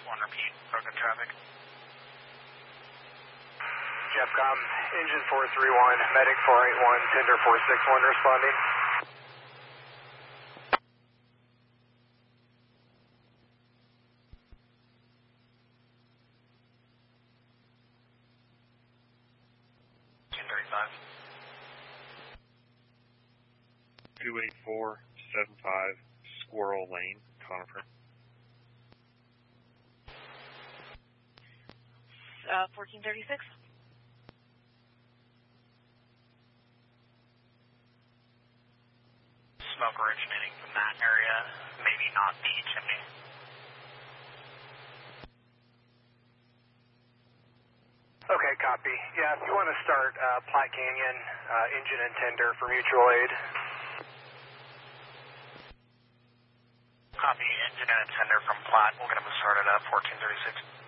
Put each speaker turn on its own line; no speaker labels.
1, repeat, broken traffic.
Jeffcom, engine 431, medic 481, tender 461 responding.
$235.
28475 Squirrel Lane, Conifer.
1436.
Smoke originating from that area, maybe not the chimney.
Okay, copy. Yeah, if you want to start Platte Canyon, engine and tender for mutual aid.
Copy, engine and tender from Platte. We'll get them started at 1436.